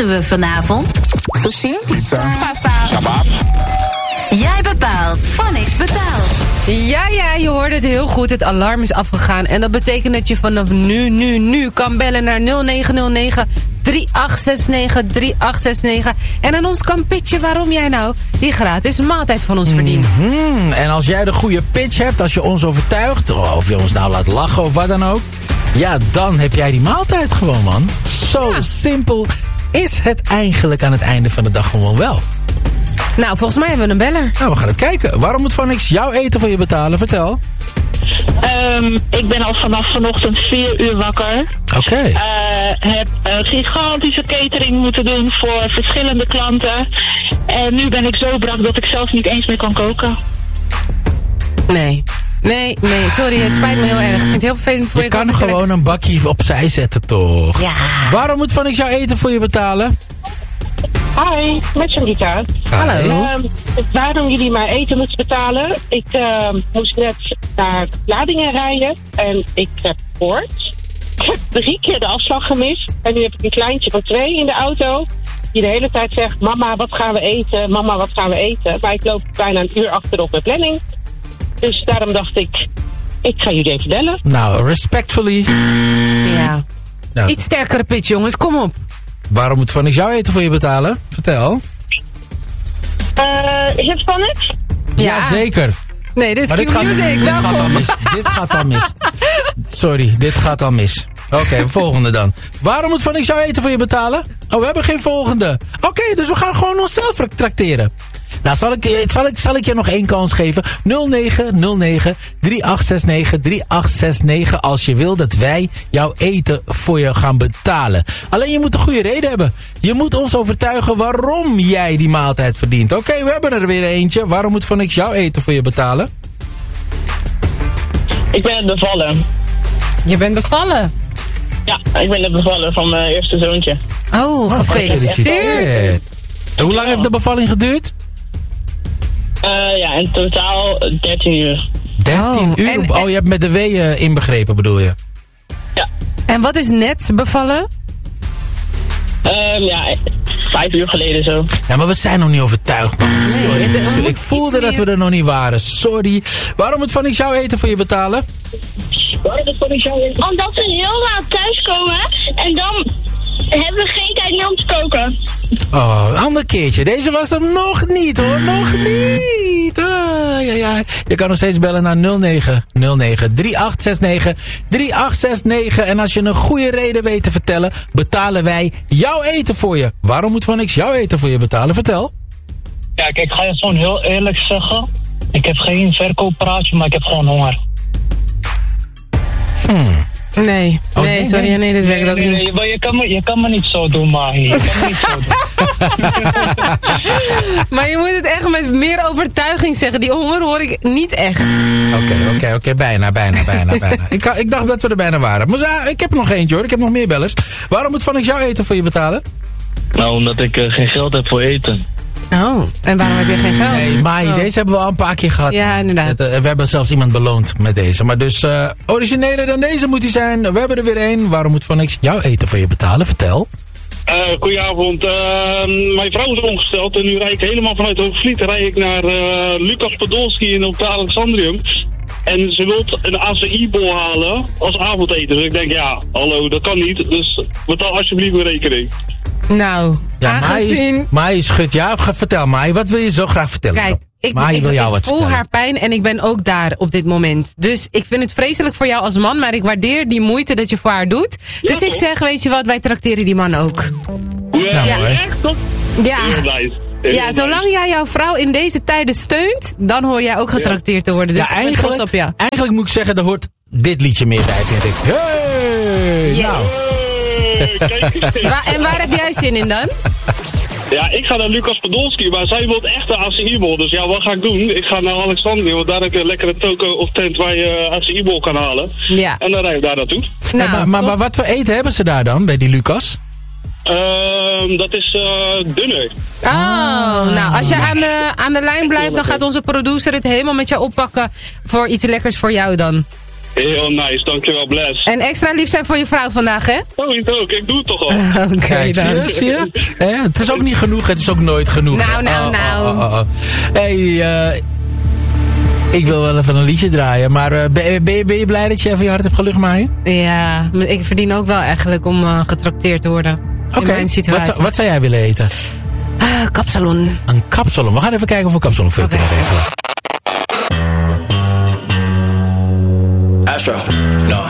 we vanavond? Sushi? Pizza. Pasta. Kebab. Jij bepaalt. Phonics betaalt. Ja, je hoorde het heel goed. Het alarm is afgegaan. En dat betekent dat je vanaf nu kan bellen naar 0909 3869 3869. En aan ons kan pitchen waarom jij nou die gratis maaltijd van ons verdient. En als jij de goede pitch hebt, als je ons overtuigt, of je ons nou laat lachen of wat dan ook, ja, dan heb jij die maaltijd gewoon, man. Zo simpel is het eigenlijk aan het einde van de dag gewoon wel. Nou, volgens mij hebben we een beller. Nou, we gaan het kijken. Waarom moet Phonics jouw eten voor je betalen? Vertel. Ik ben al vanaf vanochtend 4 uur wakker. Oké. Heb een gigantische catering moeten doen voor verschillende klanten. En nu ben ik zo brak dat ik zelf niet eens meer kan koken. Nee, sorry, het spijt me heel erg. Ik vind het heel vervelend voor Je kan gewoon een bakje opzij zetten, toch? Ja. Waarom moet Phonics jouw eten voor je betalen? Hi, met Sandita. Hallo. Waarom jullie maar eten moeten betalen? Ik moest net naar Ladingen rijden en ik heb koorts. Ik heb 3 keer de afslag gemist. En nu heb ik een kleintje van 2 in de auto die de hele tijd zegt, mama, wat gaan we eten? Mama, wat gaan we eten? Maar ik loop bijna een uur achterop met planning. Dus daarom dacht ik ga jullie even bellen. Nou, respectfully. Ja. Nou, Iets sterkere pitch, jongens. Kom op. waarom moet Phonics jouw eten voor je betalen? Vertel. Is het Phonics? Ja. Zeker. Nee, dit is Maar dit Q-Music. gaat al mis. Dit gaat al mis. Sorry, dit gaat al mis. Oké, volgende dan. Waarom moet Phonics jouw eten voor je betalen? Oh, we hebben geen volgende. Oké, dus we gaan gewoon onszelf trakteren. Nou, zal ik je nog 1 kans geven? 0909 3869 3869 als je wil dat wij jouw eten voor je gaan betalen. Alleen je moet een goede reden hebben. Je moet ons overtuigen waarom jij die maaltijd verdient. Oké, we hebben er weer eentje. Waarom moet Phonics jouw eten voor je betalen? Ik ben net bevallen. Je bent bevallen. Ja, ik ben net bevallen van mijn eerste zoontje. Oh, gefeliciteerd. En hoe lang heeft de bevalling geduurd? Ja, in totaal 13 uur. 13 uur? en- Je hebt met de weeën inbegrepen, bedoel je? Ja. En wat is net bevallen? Ja, 5 uur geleden zo. Ja, maar we zijn nog niet overtuigd, man. Sorry. Ik voelde dat we er nog niet waren. Sorry. Waarom moet Phonics jouw eten voor je betalen? Omdat we heel laat thuiskomen en dan hebben we geen tijd meer om te koken. Oh, een ander keertje. Deze was er nog niet, hoor. Nog niet. Ja. Je kan nog steeds bellen naar 0909 3869 3869. En als je een goede reden weet te vertellen, betalen wij jouw eten voor je. Waarom moet Phonics jouw eten voor je betalen? Vertel. Ja, kijk, ik ga je gewoon heel eerlijk zeggen. Ik heb geen verkooppraatje, maar ik heb gewoon honger. Nee, Oh, nee, sorry, nee, dit werkt ook niet. Nee, je kan me niet zo doen, Mahi. Je kan me niet zo doen. Maar je moet het echt met meer overtuiging zeggen. Die honger hoor ik niet echt. Oké, bijna. Ik dacht dat we er bijna waren. Maar ik heb er nog eentje, hoor. Ik heb nog meer bellers. Waarom moet Phonics jouw eten voor je betalen? Nou, omdat ik geen geld heb voor eten. Oh, en waarom heb je geen geld? Nee, Mai, deze hebben we al een paar keer gehad. Ja, inderdaad. We hebben zelfs iemand beloond met deze. Maar dus origineler dan deze moet hij zijn. We hebben er weer één. Waarom moet Phonics jouw eten voor je betalen? Vertel. Goedenavond. Mijn vrouw is ongesteld en nu rijd ik helemaal vanuit Hoogvliet. Rijd ik naar Lucas Podolski in het Alexandrium. En ze wil een acai-bol halen als avondeten. Dus ik denk, ja, hallo, dat kan niet. Dus betaal alsjeblieft een rekening. Nou, Ja, aangezien... Mai schudt. Ja, vertel Mai. Wat wil je zo graag vertellen? Kijk, ik voel haar pijn en ik ben ook daar op dit moment. Dus ik vind het vreselijk voor jou als man, maar ik waardeer die moeite dat je voor haar doet. Dus ik zeg, weet je wat, wij trakteren die man ook. Ja, echt? Ja, zolang jij jouw vrouw in deze tijden steunt, dan hoor jij ook getrakteerd te worden. Dus ja, ik ben trots op jou. Eigenlijk moet ik zeggen, er hoort dit liedje meer bij, vind ik. Hey! Yes. Nou. En waar heb jij zin in dan? Ja, ik ga naar Lucas Podolski, maar zij wil echt een acai-bol. Dus ja, wat ga ik doen? Ik ga naar Alexandrië, want daar heb je een lekkere toko of tent waar je acai-bol kan halen. Ja. En dan rijd ik daar naartoe. Nou, maar wat voor eten hebben ze daar dan, bij die Lucas? Dat is dunner. Oh, nou, als je aan de lijn blijft, dan gaat onze producer het helemaal met jou oppakken voor iets lekkers voor jou dan. Heel nice, dankjewel, bless. En extra lief zijn voor je vrouw vandaag, hè? Oh, je ook, ik doe het toch al. Oké, Kijk, dan. zie je? Het is ook niet genoeg, het is ook nooit genoeg. Nou. Hey, ik wil wel even een liedje draaien, maar ben je blij dat je even je hart hebt gelucht, Maaien? Ja, maar ik verdien ook wel eigenlijk om getrakteerd te worden. In mijn situatie. Wat zou jij willen eten? Kapsalon. Een kapsalon. We gaan even kijken of we kapsalon voor je kunnen regelen. Astro, no.